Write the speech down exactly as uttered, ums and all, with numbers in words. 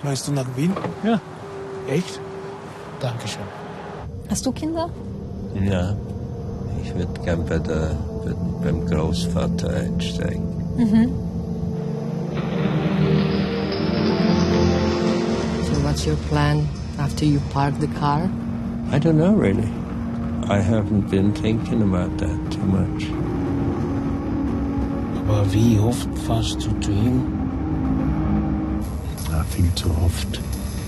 Möchtest du nach Wien? Ja. Echt? Dankeschön. Hast du Kinder? Ja, ich würde gern bei der, bei, beim Großvater einsteigen. Mhm. So what's your plan after you park the car? I don't know really. I haven't been thinking about that too much. Aber wie oft fährst du zu ihm? Ja, viel zu oft.